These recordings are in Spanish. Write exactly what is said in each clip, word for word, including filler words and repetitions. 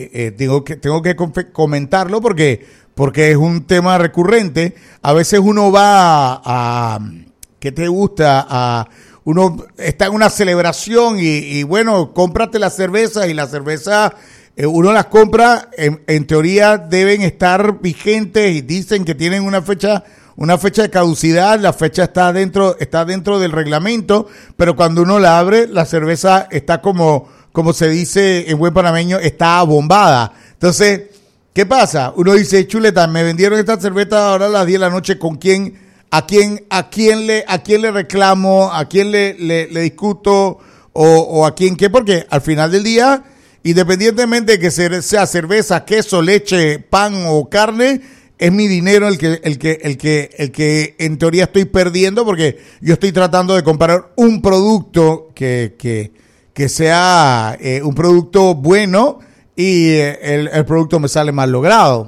eh, eh, tengo que tengo que comentarlo porque porque es un tema recurrente. A veces uno va a, a ¿qué te gusta? A uno está en una celebración y, y bueno, cómprate la cerveza y la cerveza eh, uno las compra, en, en teoría deben estar vigentes y dicen que tienen una fecha una fecha de caducidad, la fecha está dentro está dentro del reglamento, pero cuando uno la abre, la cerveza está como como se dice en buen panameño, está abombada. Entonces, ¿qué pasa? Uno dice, chuleta, me vendieron esta cerveza ahora a las diez de la noche, ¿con quién? ¿A quién, a quién le, a quién le reclamo? ¿A quién le, le, le discuto? O, ¿O a quién qué? Porque al final del día, independientemente de que sea cerveza, queso, leche, pan o carne, es mi dinero el que, el que, el que, el que en teoría estoy perdiendo, porque yo estoy tratando de comprar un producto que, que, que sea eh, un producto bueno y eh, el, el producto me sale mal logrado.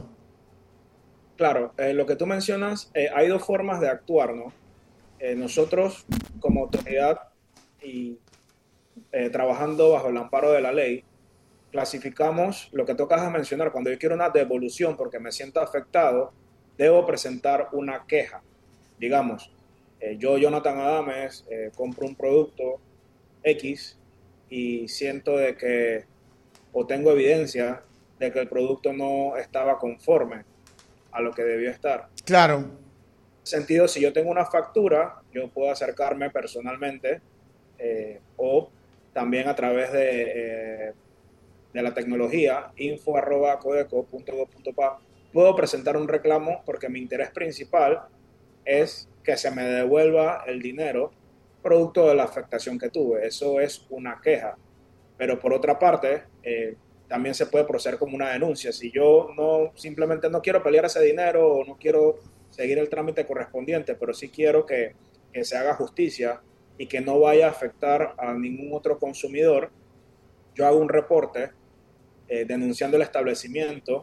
Claro, eh, lo que tú mencionas, eh, hay dos formas de actuar, ¿no? Eh, nosotros, como autoridad y eh, trabajando bajo el amparo de la ley, clasificamos lo que tú acabas de mencionar. Cuando yo quiero una devolución porque me siento afectado, debo presentar una queja. Digamos, eh, yo, Jonathan Adames, eh, compro un producto X y siento de que, o tengo evidencia de que el producto no estaba conforme a lo que debió estar. Claro. En ese sentido, si yo tengo una factura, yo puedo acercarme personalmente eh, o también a través de, eh, de la tecnología, info arroba codeco punto gob punto pa, puedo presentar un reclamo porque mi interés principal es que se me devuelva el dinero producto de la afectación que tuve. Eso es una queja. Pero por otra parte, eh, también se puede proceder como una denuncia. Si yo no simplemente no quiero pelear ese dinero o no quiero seguir el trámite correspondiente, pero sí quiero que, que se haga justicia y que no vaya a afectar a ningún otro consumidor, yo hago un reporte eh, denunciando el establecimiento.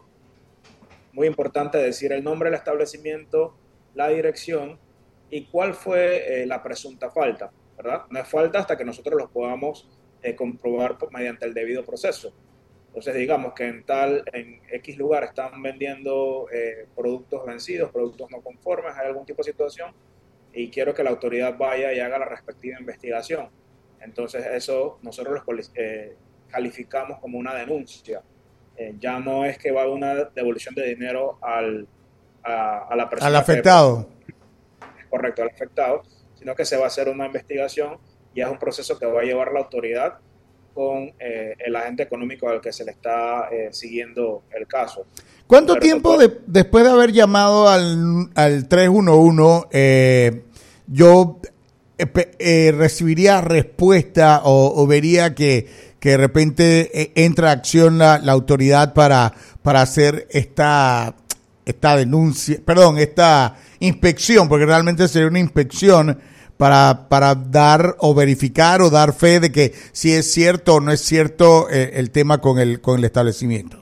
Muy importante decir el nombre del establecimiento, la dirección y cuál fue eh, la presunta falta, ¿verdad? No es falta hasta que nosotros lo podamos eh, comprobar mediante el debido proceso. Entonces, digamos que en tal, en X lugar están vendiendo eh, productos vencidos, productos no conformes, hay algún tipo de situación, y quiero que la autoridad vaya y haga la respectiva investigación. Entonces, eso nosotros los eh, calificamos como una denuncia. Eh, ya no es que va a haber una devolución de dinero al, a, a la persona. Al afectado. Que, es correcto, al afectado, sino que se va a hacer una investigación y es un proceso que va a llevar la autoridad con eh, el agente económico al que se le está eh, siguiendo el caso. ¿Cuánto Pero tiempo de, después de haber llamado al, al tres uno uno eh, yo eh, eh, recibiría respuesta o, o vería que, que de repente eh, entra a acción la, la autoridad para, para hacer esta, esta denuncia, perdón, esta inspección, porque realmente sería una inspección para para dar o verificar o dar fe de que si es cierto o no es cierto eh, el tema con el con el establecimiento?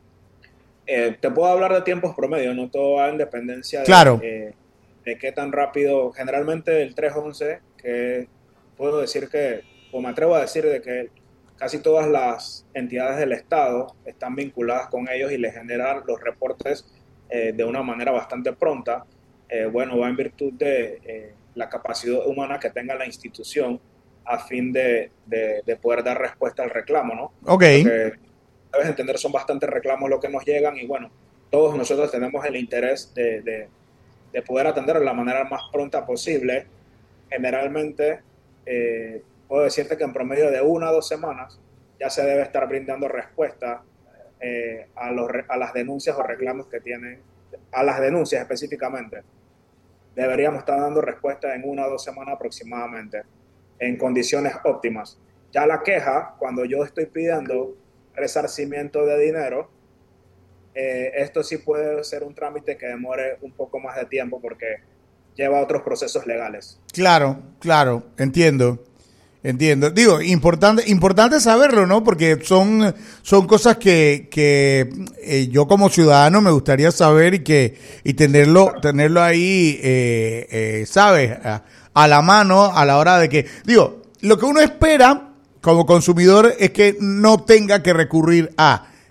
Eh, te puedo hablar de tiempos promedio, no todo va en dependencia de, claro. eh, de qué tan rápido. Generalmente el tres once, que puedo decir que, o me atrevo a decir de que casi todas las entidades del Estado están vinculadas con ellos y les generan los reportes eh, de una manera bastante pronta. Eh, bueno, va en virtud de eh, la capacidad humana que tenga la institución a fin de, de, de poder dar respuesta al reclamo, ¿no? Ok. Porque, debes entender, son bastantes reclamos los que nos llegan y bueno, todos nosotros tenemos el interés de, de, de poder atender de la manera más pronta posible. Generalmente, eh, puedo decirte que en promedio de una a dos semanas ya se debe estar brindando respuesta eh, a, los, a las denuncias o reclamos que tienen, a las denuncias específicamente. Deberíamos estar dando respuesta en una o dos semanas aproximadamente, en condiciones óptimas. Ya la queja, cuando yo estoy pidiendo resarcimiento de dinero, eh, esto sí puede ser un trámite que demore un poco más de tiempo porque lleva otros procesos legales. Claro, claro, entiendo. Entiendo. Digo, importante importante saberlo, ¿no? Porque son son cosas que que eh, yo como ciudadano me gustaría saber y que y tenerlo tenerlo ahí, eh, eh, ¿sabes? A, a la mano a la hora de que, digo, lo que uno espera como consumidor es que no tenga que recurrir a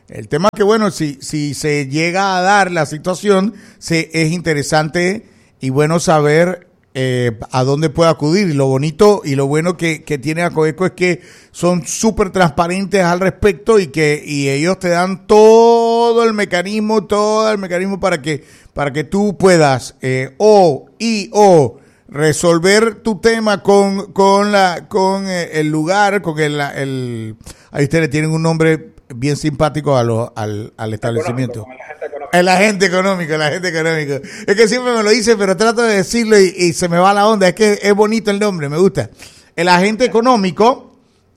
El tema que, bueno, si, si se llega a dar la situación, se, es interesante y bueno saber eh, a dónde puede acudir. Y lo bonito y lo bueno que, que tiene Acoeco es que son súper transparentes al respecto y que y ellos te dan todo el mecanismo, todo el mecanismo para que, para que tú puedas eh, o y o resolver tu tema con, con, la, con el lugar, con el, el... Ahí ustedes tienen un nombre bien simpático a lo, al, al establecimiento. El agente económico, el agente económico. Es que siempre me lo dice, pero trato de decirlo y, y se me va la onda. Es que es bonito el nombre, me gusta. El agente económico,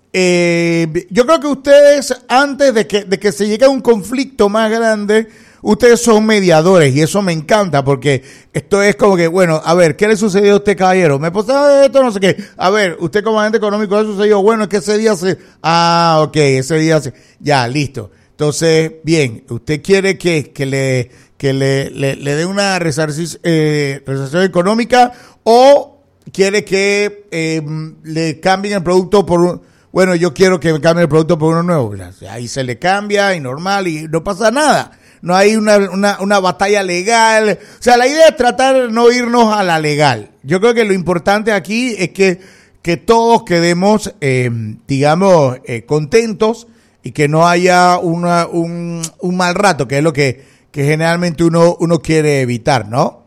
eh, yo creo que ustedes, antes de que, de que se llegue a un conflicto más grande, ustedes son mediadores y eso me encanta porque esto es como que, bueno, a ver, ¿qué le sucedió a usted, caballero? Me pasaba esto, no sé qué. A ver, usted como agente económico, ¿qué sucedió? Bueno, es que ese día se... Ah, ok, ese día se... Ya, listo. Entonces, bien, usted quiere que, que le que le, le, le dé una resarci- eh, resarcción económica o quiere que eh, le cambien el producto por un... Bueno, yo quiero que me cambien el producto por uno nuevo. Ahí se le cambia y normal y no pasa nada. No hay una, una, una batalla legal. O sea, la idea es tratar de no irnos a la legal. Yo creo que lo importante aquí es que, que todos quedemos, eh, digamos, eh, contentos y que no haya una, un, un mal rato, que es lo que, que generalmente uno, uno quiere evitar, ¿no?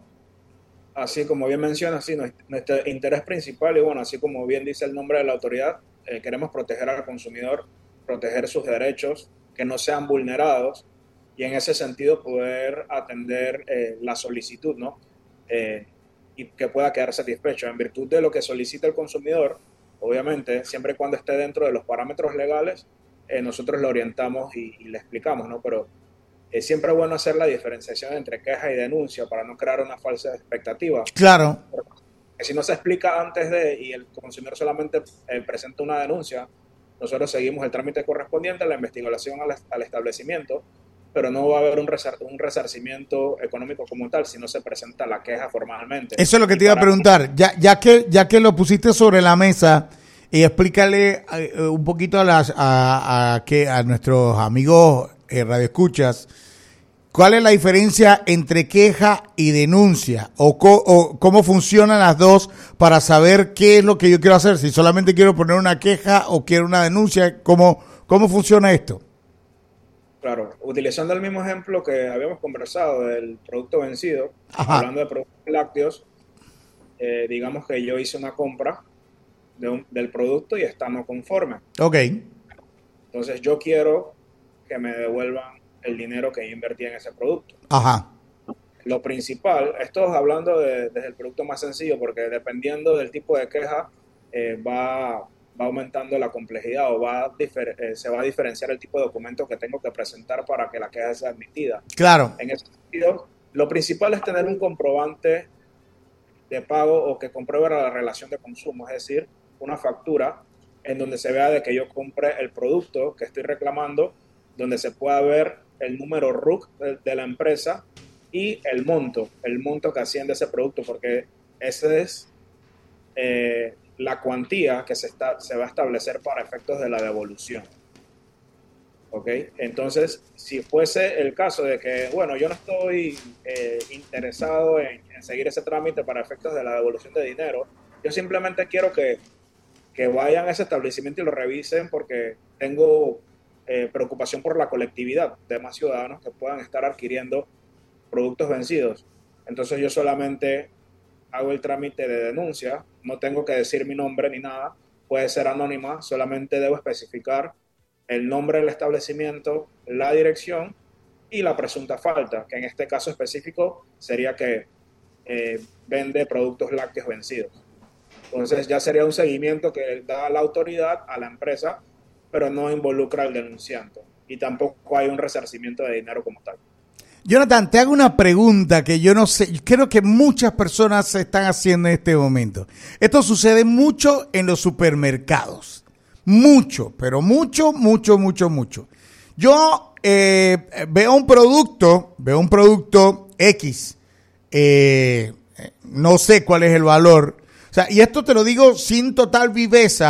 Así como bien menciona, sí, nuestro interés principal, y bueno, así como bien dice el nombre de la autoridad, eh, queremos proteger al consumidor, proteger sus derechos, que no sean vulnerados, y en ese sentido poder atender eh, la solicitud, ¿no? Eh, y que pueda quedar satisfecho. En virtud de lo que solicita el consumidor, obviamente, siempre y cuando esté dentro de los parámetros legales, eh, nosotros lo orientamos y, y le explicamos, ¿no? Pero es siempre bueno hacer la diferenciación entre queja y denuncia para no crear una falsa expectativa. Claro. Porque si no se explica antes de y el consumidor solamente eh, presenta una denuncia, nosotros seguimos el trámite correspondiente a la investigación al, al establecimiento, pero no va a haber un, resar- un resarcimiento económico como tal si no se presenta la queja formalmente. Eso es lo que y te iba a preguntar. Ya, ya que ya que lo pusiste sobre la mesa, y explícale eh, un poquito a las a, a, que a nuestros amigos eh, radioescuchas, ¿cuál es la diferencia entre queja y denuncia? O, co- o cómo funcionan las dos para saber qué es lo que yo quiero hacer. Si solamente quiero poner una queja o quiero una denuncia, ¿cómo, cómo funciona esto? Claro, utilizando el mismo ejemplo que habíamos conversado del producto vencido, Ajá. hablando de productos lácteos, eh, digamos que yo hice una compra de un, del producto y está no conforme. Ok. Entonces yo quiero que me devuelvan el dinero que yo invertí en ese producto. Ajá. Lo principal, esto es hablando de, desde el producto más sencillo, porque dependiendo del tipo de queja, eh, va, va aumentando la complejidad o va difer- eh, se va a diferenciar el tipo de documento que tengo que presentar para que la queja sea admitida. Claro. En ese sentido, lo principal es tener un comprobante de pago o que compruebe la relación de consumo, es decir, una factura en donde se vea de que yo compré el producto que estoy reclamando, donde se pueda ver el número R U C de, de la empresa y el monto, el monto que asciende ese producto, porque esa es eh, la cuantía que se, está, se va a establecer para efectos de la devolución. ¿Ok? Entonces, si fuese el caso de que, bueno, yo no estoy eh, interesado en, en seguir ese trámite para efectos de la devolución de dinero, yo simplemente quiero que, que vayan a ese establecimiento y lo revisen porque tengo eh, preocupación por la colectividad de más ciudadanos que puedan estar adquiriendo productos vencidos. Entonces yo solamente hago el trámite de denuncia, no tengo que decir mi nombre ni nada, puede ser anónima, solamente debo especificar el nombre del establecimiento, la dirección y la presunta falta, que en este caso específico sería que eh, vende productos lácteos vencidos. Entonces ya sería un seguimiento que da la autoridad a la empresa, pero no involucra al denunciante y tampoco hay un resarcimiento de dinero como tal. Jonathan, te hago una pregunta que yo no sé, creo que muchas personas se están haciendo en este momento. Esto sucede mucho en los supermercados. Mucho, pero mucho, mucho, mucho, mucho. Yo eh, veo un producto, veo un producto X, eh, no sé cuál es el valor. O sea, y esto te lo digo sin total viveza,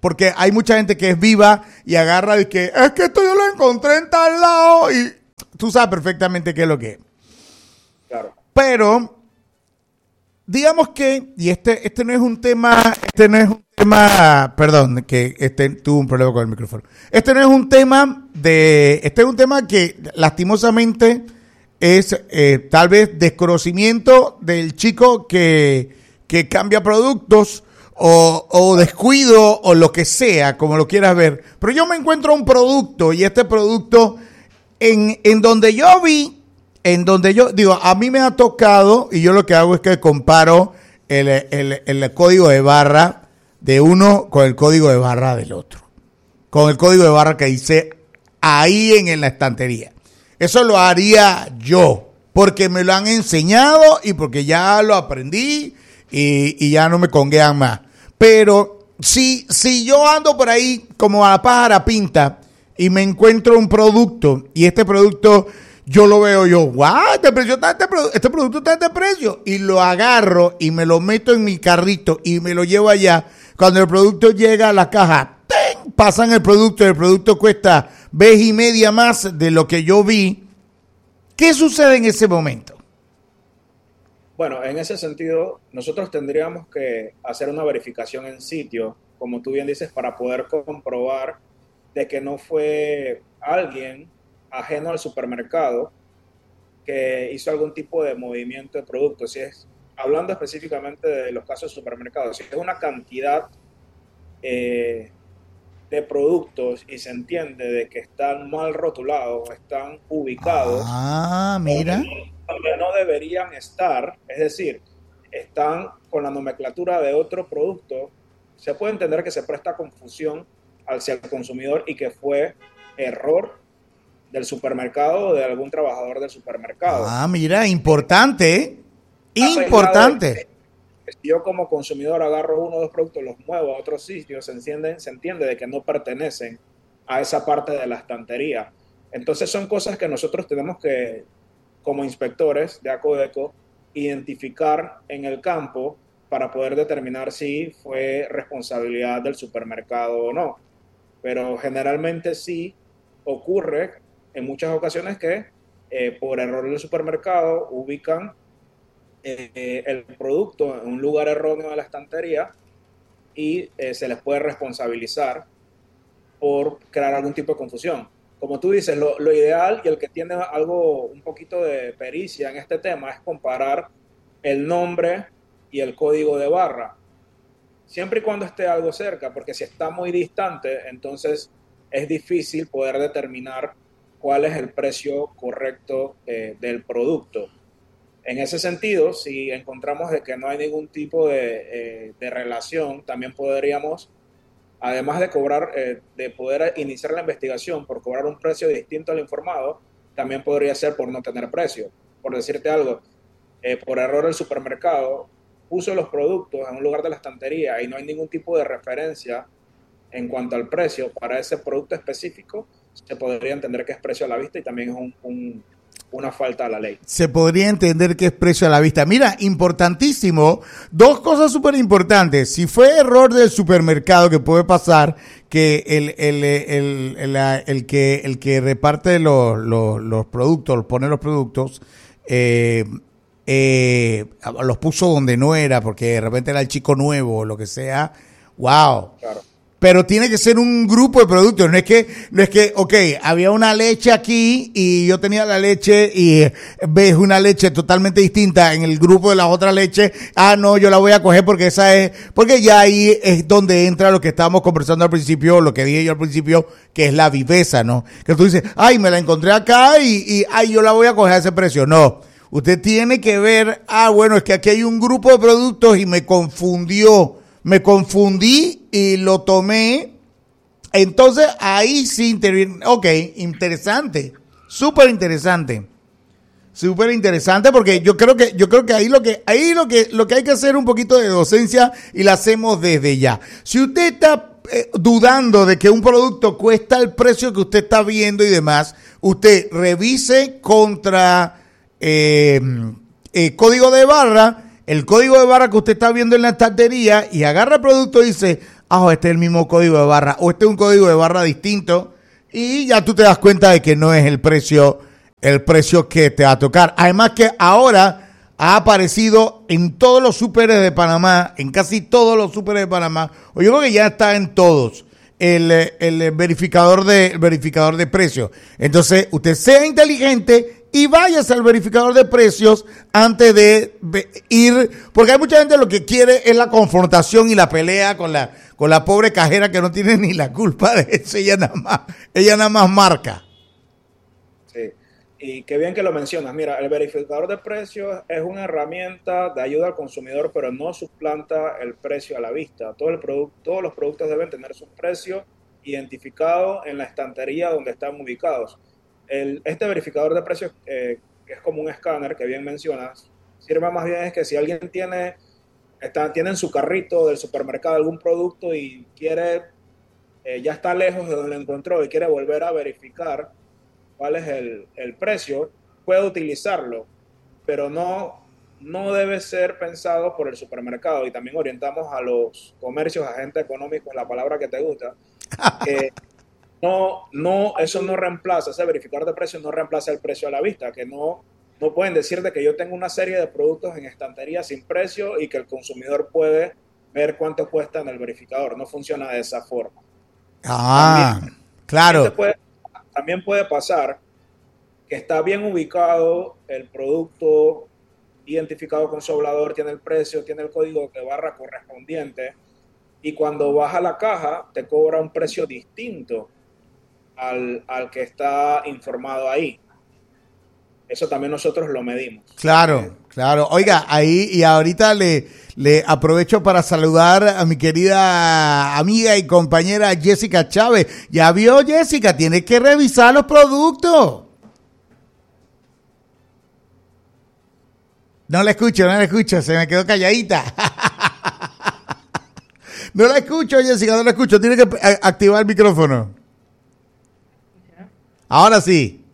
porque hay mucha gente que es viva y agarra y que es que esto yo lo encontré en tal lado y tú sabes perfectamente qué es lo que es. Claro. Pero digamos que, y este, este no es un tema, este no es un tema, perdón, que este tuvo un problema con el micrófono. Este no es un tema de, este es un tema que lastimosamente es eh, tal vez desconocimiento del chico que, que cambia productos o, o descuido o lo que sea, como lo quieras ver. Pero yo me encuentro un producto y este producto en, en donde yo vi, en donde yo, digo, a mí me ha tocado y yo lo que hago es que comparo el, el, el código de barra de uno con el código de barra del otro. Con el código de barra que dice ahí en, en la estantería. Eso lo haría yo, porque me lo han enseñado y porque ya lo aprendí y, y ya no me conguean más. Pero si, si yo ando por ahí como a la pájara pinta y me encuentro un producto y este producto yo lo veo yo, wow, este, precio está, este, este producto está de este precio y lo agarro y me lo meto en mi carrito y me lo llevo allá. Cuando el producto llega a la caja, ¡ten! Pasan el producto y el producto cuesta vez y media más de lo que yo vi. ¿Qué sucede en ese momento? Bueno, en ese sentido, nosotros tendríamos que hacer una verificación en sitio, como tú bien dices, para poder comprobar de que no fue alguien ajeno al supermercado que hizo algún tipo de movimiento de producto. Si es, hablando específicamente de los casos de supermercados, si es una cantidad eh, de productos y se entiende de que están mal rotulados, están ubicados, ah, mira, donde, donde no deberían estar, es decir, están con la nomenclatura de otro producto, se puede entender que se presta confusión hacia el consumidor y que fue error del supermercado o de algún trabajador del supermercado. Ah, mira, importante, ¿eh? Importante. Si yo como consumidor agarro uno o dos productos, los muevo a otros sitios, se entiende, se entiende de que no pertenecen a esa parte de la estantería. Entonces son cosas que nosotros tenemos que, como inspectores de ACODECO, identificar en el campo para poder determinar si fue responsabilidad del supermercado o no. Pero generalmente sí ocurre en muchas ocasiones que eh, por error del supermercado ubican Eh, el producto en un lugar erróneo de la estantería y eh, se les puede responsabilizar por crear algún tipo de confusión. Como tú dices, lo, lo ideal y el que tiene algo, un poquito de pericia en este tema es comparar el nombre y el código de barra, siempre y cuando esté algo cerca, porque si está muy distante, entonces es difícil poder determinar cuál es el precio correcto eh, del producto. En ese sentido, si encontramos de que no hay ningún tipo de, eh, de relación, también podríamos, además de cobrar, eh, de poder iniciar la investigación por cobrar un precio distinto al informado, también podría ser por no tener precio. Por decirte algo, eh, por error el supermercado puso los productos en un lugar de la estantería y no hay ningún tipo de referencia en cuanto al precio para ese producto específico, se podría entender que es precio a la vista y también es un... un una falta a la ley. Se podría entender que es precio a la vista. Mira, importantísimo, dos cosas súper importantes. Si fue error del supermercado, que puede pasar, que el, el, el, el, el, el que, el que reparte los, los, los productos, pone los productos, eh, eh, los puso donde no era, porque de repente era el chico nuevo o lo que sea. ¡Wow! Claro. Pero tiene que ser un grupo de productos, no es que, no es que, ok, había una leche aquí y yo tenía la leche y ves una leche totalmente distinta en el grupo de las otras leches, ah, no, yo la voy a coger porque esa es, porque ya ahí es donde entra lo que estábamos conversando al principio, lo que dije yo al principio, que es la viveza, ¿no? Que tú dices, ay, me la encontré acá y, y ay, yo la voy a coger a ese precio. No, usted tiene que ver, ah, bueno, es que aquí hay un grupo de productos y me confundió. Me confundí y lo tomé. Entonces ahí sí interviene. Ok, interesante. Súper interesante. Súper interesante porque yo creo que, yo creo que ahí lo que, ahí lo que, lo que hay que hacer un poquito de docencia y la hacemos desde ya. Si usted está eh, dudando de que un producto cuesta el precio que usted está viendo y demás, usted revise contra eh, eh, código de barra. El código de barra que usted está viendo en la estantería y agarra el producto y dice, ah, este es el mismo código de barra, o este es un código de barra distinto, y ya tú te das cuenta de que no es el precio, el precio que te va a tocar. Además que ahora ha aparecido en todos los súperes de Panamá, en casi todos los súperes de Panamá, o yo creo que ya está en todos, el, el verificador de, el verificador de precios. Entonces, usted sea inteligente y váyase al verificador de precios antes de ir, porque hay mucha gente lo que quiere es la confrontación y la pelea con la, con la pobre cajera que no tiene ni la culpa de eso, ella nada más, ella nada más marca. Sí, y qué bien que lo mencionas. Mira, el verificador de precios es una herramienta de ayuda al consumidor, pero no suplanta el precio a la vista. Todo el producto, todos los productos deben tener su precio identificado en la estantería donde están ubicados. El, este verificador de precios, eh, que es como un escáner que bien mencionas, sirve más bien es que si alguien tiene, está, tiene en su carrito del supermercado algún producto y quiere, eh, ya está lejos de donde lo encontró y quiere volver a verificar cuál es el, el precio, puede utilizarlo, pero no, no debe ser pensado por el supermercado. Y también orientamos a los comercios, agentes económicos, la palabra que te gusta, que No, no, eso no reemplaza, ese verificador de precios no reemplaza el precio a la vista, que no, no pueden decir de que yo tengo una serie de productos en estantería sin precio y que el consumidor puede ver cuánto cuesta en el verificador. No funciona de esa forma. Ah, también, claro. también puede, también puede pasar que está bien ubicado el producto, identificado con su oblador, tiene el precio, tiene el código de barra correspondiente, y cuando vas a la caja te cobra un precio distinto Al, al que está informado ahí. Eso también nosotros lo medimos. Claro, Eh, claro. Oiga, ahí y ahorita le, le aprovecho para saludar a mi querida amiga y compañera Jessica Chávez. Ya vio, Jessica, tiene que revisar los productos. No la escucho, no la escucho, se me quedó calladita. No la escucho, Jessica, no la escucho. Tiene que activar el micrófono. Ahora sí.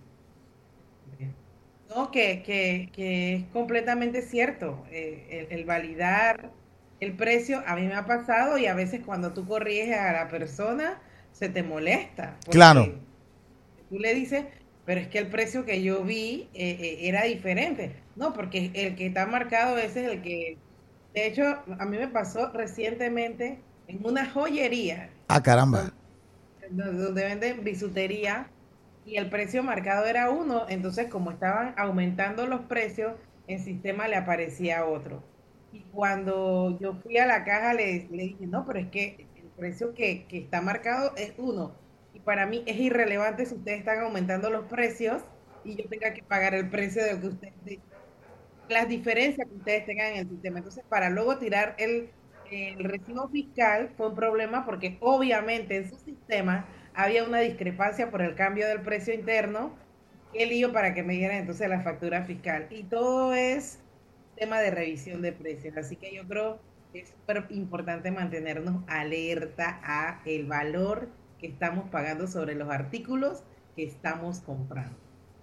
No, que, que, que es completamente cierto. Eh, el, el validar el precio, a mí me ha pasado y a veces cuando tú corriges a la persona, se te molesta. Porque Claro. tú le dices, pero es que el precio que yo vi eh, eh, era diferente. No, porque el que está marcado ese es el que... De hecho, a mí me pasó recientemente en una joyería. Ah, caramba. Donde, donde venden bisutería. Y el precio marcado era uno, entonces como estaban aumentando los precios, el sistema le aparecía otro. Y cuando yo fui a la caja le, le dije, no, pero es que el precio que, que está marcado es uno. Y para mí es irrelevante si ustedes están aumentando los precios y yo tenga que pagar el precio de lo que ustedes, de las diferencias que ustedes tengan en el sistema. Entonces, para luego tirar el, el recibo fiscal fue un problema porque obviamente en su sistema había una discrepancia por el cambio del precio interno. Qué lío para que me dieran entonces la factura fiscal. Y todo es tema de revisión de precios. Así que yo creo que es súper importante mantenernos alerta a el valor que estamos pagando sobre los artículos que estamos comprando.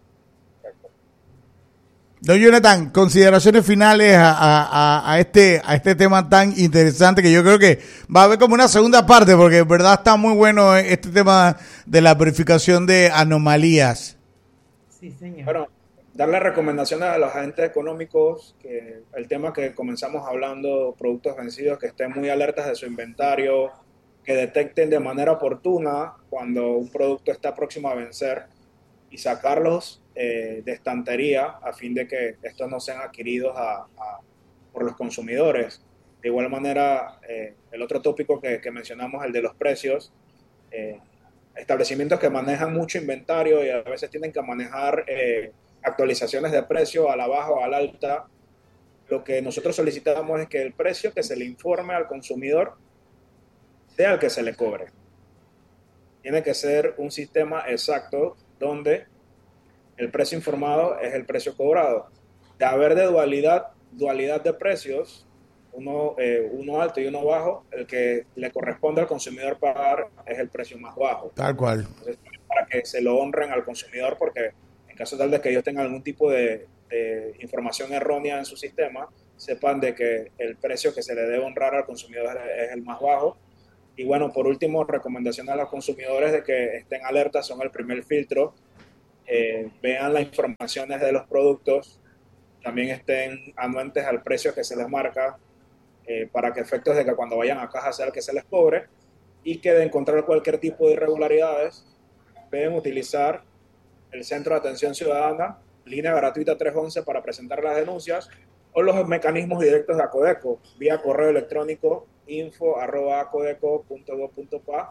Don Jonathan, consideraciones finales a, a, a, este, a este tema tan interesante que yo creo que va a haber como una segunda parte porque en verdad está muy bueno este tema de la verificación de anomalías. Sí, señor. Bueno, darle recomendaciones a los agentes económicos, que el tema que comenzamos hablando, productos vencidos, que estén muy alertas de su inventario, que detecten de manera oportuna cuando un producto está próximo a vencer y sacarlos eh, de estantería a fin de que estos no sean adquiridos a, a, por los consumidores. De igual manera, eh, el otro tópico que, que mencionamos, el de los precios, eh, establecimientos que manejan mucho inventario y a veces tienen que manejar eh, actualizaciones de precio a la baja o a la alta. Lo que nosotros solicitamos es que el precio que se le informe al consumidor sea el que se le cobre. Tiene que ser un sistema exacto donde el precio informado es el precio cobrado. De haber de dualidad, dualidad de precios, uno, eh, uno alto y uno bajo, el que le corresponde al consumidor pagar es el precio más bajo. Tal cual. Entonces, para que se lo honren al consumidor, porque en caso tal de que ellos tengan algún tipo de, de información errónea en su sistema, sepan de que el precio que se le debe honrar al consumidor es el más bajo Y bueno, por último, recomendación a los consumidores de que estén alertas, son el primer filtro. Eh, vean las informaciones de los productos, también estén anuentes al precio que se les marca, eh, para que efectos de que cuando vayan a caja sea el que se les cobre, y que de encontrar cualquier tipo de irregularidades, deben utilizar el Centro de Atención Ciudadana, línea gratuita trescientos once para presentar las denuncias, o los mecanismos directos de Acodeco, vía correo electrónico info arroba acodeco punto gob punto pa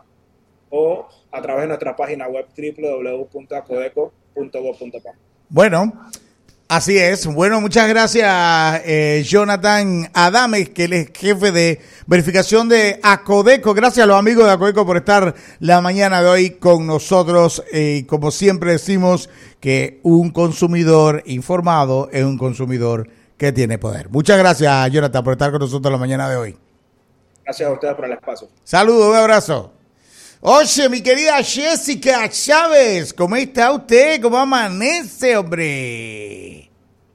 o a través de nuestra página web doble u doble u doble u punto acodeco punto gob punto pa. Bueno, así es. Bueno, muchas gracias, eh, Jonathan Adames, que él es jefe de verificación de Acodeco. Gracias a los amigos de Acodeco por estar la mañana de hoy con nosotros. Y eh, como siempre decimos, que un consumidor informado es un consumidor que tiene poder. Muchas gracias, Jonathan, por estar con nosotros la mañana de hoy. Gracias a ustedes por el espacio. Saludos, un abrazo. Oye, mi querida Jessica Chávez, ¿cómo está usted? ¿Cómo amanece, hombre?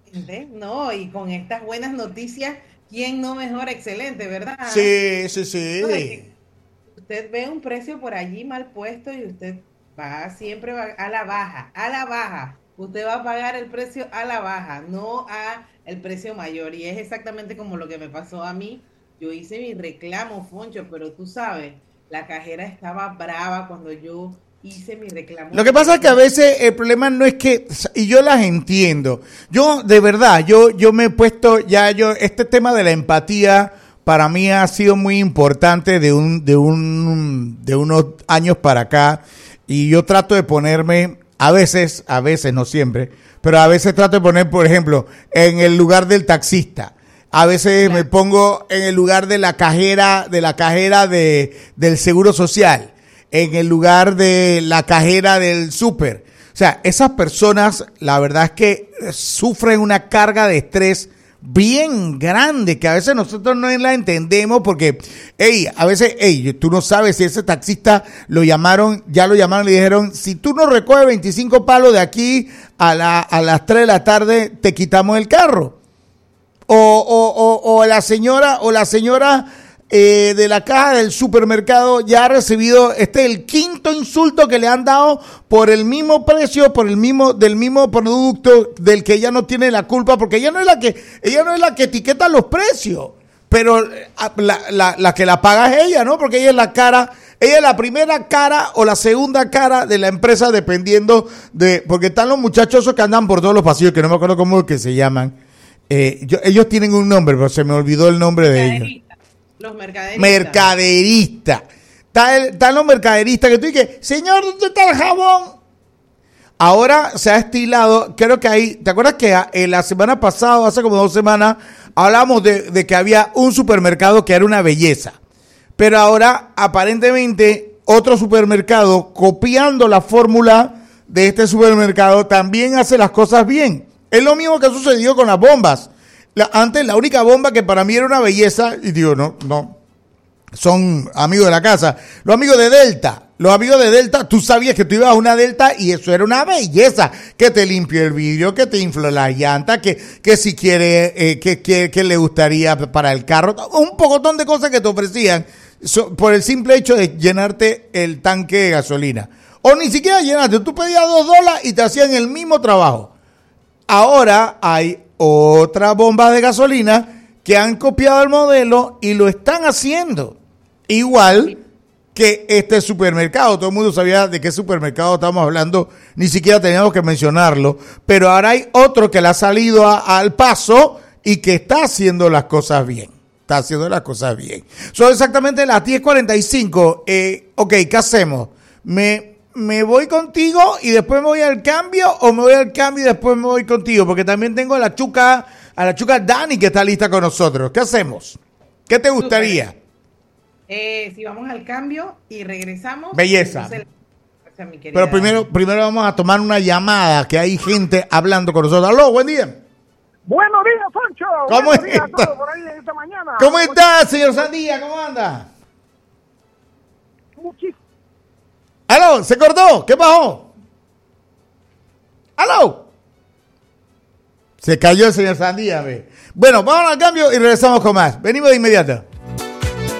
No, y con estas buenas noticias, ¿quién no mejora? Excelente, ¿verdad? Sí, sí, sí. No, usted ve un precio por allí mal puesto y usted va siempre va a la baja, a la baja. Usted va a pagar el precio a la baja, no a el precio mayor. Y es exactamente como lo que me pasó a mí. Yo hice mi reclamo, Foncho, pero tú sabes, la cajera estaba brava cuando yo hice mi reclamo. Lo que pasa es que a veces el problema no es que, y yo las entiendo, yo de verdad, yo, yo me he puesto ya, yo, este tema de la empatía para mí ha sido muy importante de un, de un, de unos años para acá, y yo trato de ponerme, a veces, a veces, no siempre, pero a veces trato de poner, por ejemplo, en el lugar del taxista. A veces claro. Me pongo en el lugar de la cajera, de la cajera de, del Seguro Social, en el lugar de la cajera del súper. O sea, esas personas, la verdad es que sufren una carga de estrés bien grande, que a veces nosotros no la entendemos porque, hey, a veces, hey, tú no sabes si ese taxista lo llamaron, ya lo llamaron y le dijeron, si tú no recoges veinticinco palos de aquí a, la, a las tres de la tarde, te quitamos el carro. O, o, o, o la señora o la señora eh, de la caja del supermercado ya ha recibido este el quinto insulto que le han dado por el mismo precio, por el mismo del mismo producto del que ella no tiene la culpa, porque ella no es la que ella no es la que etiqueta los precios, pero la, la, la que la paga es ella, ¿no? Porque ella es la cara, ella es la primera cara o la segunda cara de la empresa, dependiendo de, porque están los muchachos que andan por todos los pasillos, que no me acuerdo cómo es que se llaman. Eh, yo, ellos tienen un nombre, pero se me olvidó el nombre de ellos. Los mercaderistas. Mercaderistas. Están los mercaderistas que tú dices, señor, ¿dónde está el jabón? Ahora se ha estilado, creo que ahí, ¿te acuerdas que en la semana pasada, hace como dos semanas, hablamos de, de que había un supermercado que era una belleza? Pero ahora, aparentemente, otro supermercado, copiando la fórmula de este supermercado, también hace las cosas bien. Es lo mismo que sucedió con las bombas. La, antes la única bomba que para mí era una belleza, y digo, no, no, son amigos de la casa, los amigos de Delta, los amigos de Delta, tú sabías que tú ibas a una Delta y eso era una belleza, que te limpia el vidrio, que te infla la llanta, que, que si quiere, eh, que, que, que le gustaría para el carro, un pocotón de cosas que te ofrecían so, por el simple hecho de llenarte el tanque de gasolina. O ni siquiera llenarte, tú pedías dos dólares y te hacían el mismo trabajo. Ahora hay otra bomba de gasolina que han copiado el modelo y lo están haciendo igual que este supermercado. Todo el mundo sabía de qué supermercado estamos hablando, ni siquiera teníamos que mencionarlo, pero ahora hay otro que le ha salido a, al paso y que está haciendo las cosas bien. Está haciendo las cosas bien. Son exactamente las diez cuarenta y cinco. Eh, ok, ¿qué hacemos? Me... ¿Me voy contigo y después me voy al cambio o me voy al cambio y después me voy contigo? Porque también tengo a la chuca, a la chuca Dani que está lista con nosotros. ¿Qué hacemos? ¿Qué te gustaría? Eh, si vamos al cambio y regresamos. Belleza. Entonces, o sea, mi querida, pero primero, primero vamos a tomar una llamada, que hay gente hablando con nosotros. Aló, buen día. Buenos días, Foncho. ¿Cómo Buenos días está? a todos por ahí en esta mañana. ¿Cómo está, señor Sandía? ¿Cómo anda? Muchísimo. ¡Aló! ¿Se cortó? ¿Qué pasó? ¡Aló! Se cayó el señor Sandía. Ve. Bueno, vamos al cambio y regresamos con más. Venimos de inmediato.